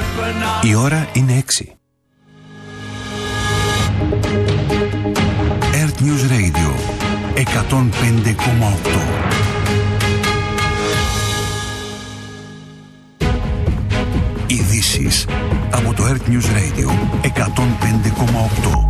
Η ώρα είναι 6. Earth News Radio 105,8. Ειδήσεις από το Earth News Radio 105,8.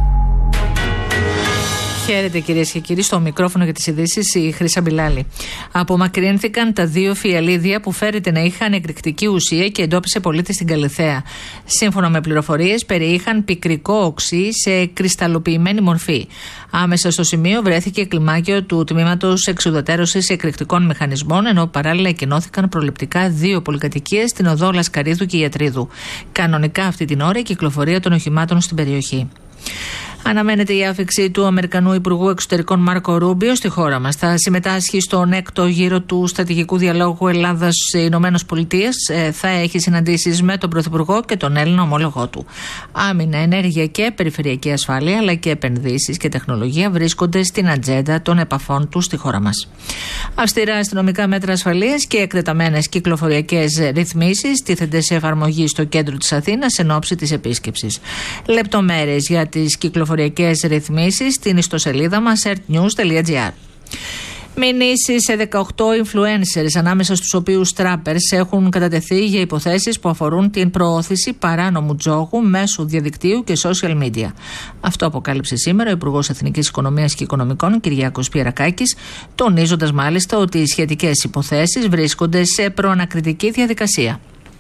Χαίρετε κυρίες και κύριοι, στο μικρόφωνο για τις ειδήσεις η Χρύσα Μπιλάλη. Απομακρύνθηκαν τα 2 φιαλίδια που φέρεται να είχαν εκρηκτική ουσία και εντόπισε πολίτης στην Καλιθέα. Σύμφωνα με πληροφορίες, περιείχαν πικρικό οξύ σε κρυσταλλοποιημένη μορφή. Άμεσα στο σημείο βρέθηκε κλιμάκιο του τμήματος εξουδετερώσης εκρηκτικών μηχανισμών, ενώ παράλληλα εκενώθηκαν προληπτικά 2 πολυκατοικίες στην οδό Λασκαρίδου και Ιατρίδου. Κανονικά αυτή την ώρα η κυκλοφορία των οχημάτων στην περιοχή. Αναμένεται η άφιξη του Αμερικανού Υπουργού Εξωτερικών Μάρκο Ρούμπιο στη χώρα μας. Θα συμμετάσχει στον 6ο γύρο του στρατηγικού διαλόγου Ελλάδας-Ηνωμένες Πολιτείες. Θα έχει συναντήσεις με τον Πρωθυπουργό και τον Έλληνα ομόλογό του. Άμυνα, ενέργεια και περιφερειακή ασφάλεια, αλλά και επενδύσεις και τεχνολογία βρίσκονται στην ατζέντα των επαφών του στη χώρα μας. Αυστηρά αστυνομικά μέτρα ασφαλείας και εκτεταμένες κυκλοφοριακές ρυθμίσεις τίθενται σε εφαρμογή στο κέντρο της Αθήνας εν ώψη της επίσκεψης. Λεπτομέρειες για τις κυκλοφοριακές ρυθμίσεις στην ιστοσελίδα μας earthnews.gr. Μηνύσεις σε 18 influencers, ανάμεσα στους οποίους trappers, έχουν κατατεθεί για υποθέσεις που αφορούν την προώθηση παράνομου τζόγου μέσω διαδικτύου και social media. Αυτό αποκάλυψε σήμερα ο Υπουργός Εθνικής Οικονομίας και Οικονομικών, Κυριάκος Πιερακάκης, τονίζοντας μάλιστα ότι οι σχετικές υποθέσεις βρίσκονται σε προανακριτική διαδικασία.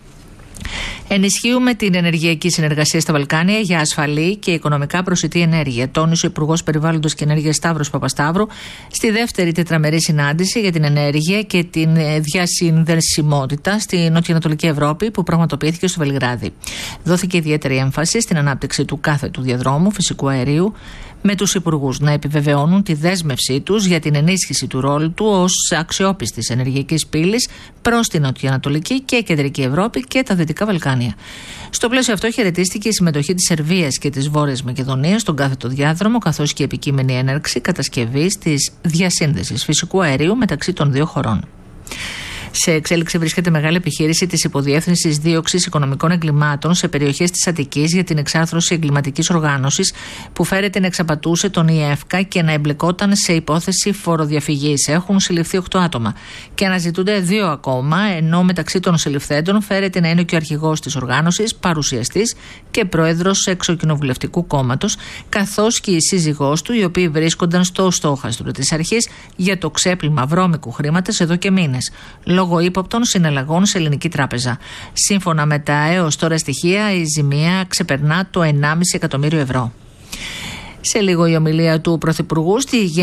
Ενισχύουμε την ενεργειακή συνεργασία στα Βαλκάνια για ασφαλή και οικονομικά προσιτή ενέργεια, τόνισε ο Υπουργός Περιβάλλοντος και Ενέργειας Σταύρος Παπασταύρου στη δεύτερη τετραμερή συνάντηση για την ενέργεια και την διασυνδεσιμότητα στη νοτιοανατολική Ευρώπη που πραγματοποιήθηκε στο Βελιγράδι. Δόθηκε ιδιαίτερη έμφαση στην ανάπτυξη του κάθετου διαδρόμου φυσικού αερίου, με τους υπουργούς να επιβεβαιώνουν τη δέσμευσή τους για την ενίσχυση του ρόλου του ως αξιόπιστης ενεργειακής πύλης προς την νοτιοανατολική και κεντρική Ευρώπη και τα Δυτικά Βαλκάνια. Στο πλαίσιο αυτό χαιρετίστηκε η συμμετοχή της Σερβίας και της Βόρειας Μακεδονίας στον κάθετο διάδρομο, καθώς και η επικείμενη έναρξη κατασκευής της διασύνδεσης φυσικού αερίου μεταξύ των 2 χωρών. Σε εξέλιξη βρίσκεται μεγάλη επιχείρηση της Υποδιεύθυνσης Δίωξης Οικονομικών Εγκλημάτων σε περιοχές της Αττικής για την εξάρθρωση εγκληματικής οργάνωσης που φέρεται να εξαπατούσε τον ΙΕΦΚΑ και να εμπλεκόταν σε υπόθεση φοροδιαφυγής. Έχουν συλληφθεί 8 άτομα και αναζητούνται 2 ακόμα, ενώ μεταξύ των συλληφθέντων φέρεται να είναι και ο αρχηγός της οργάνωσης, παρουσιαστής και πρόεδρος εξοκοινοβουλευτικού κόμματος, καθώς και η σύζυγός του, οι οποίοι βρίσκονταν στο στόχαστρο της αρχής για το ξέπλυμα βρώμικου χρήματος εδώ και μήνες, λόγω ύποπτων συναλλαγών σε ελληνική τράπεζα. Σύμφωνα με τα έως τώρα στοιχεία, η ζημία ξεπερνά το 1,5 εκατομμύριο ευρώ. Σε λίγο η ομιλία του Πρωθυπουργού στη